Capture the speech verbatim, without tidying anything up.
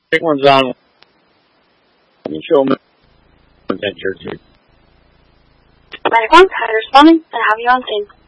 Bighorn's on. Let me show them that jersey. Bighorn, how responding, and have you on scene.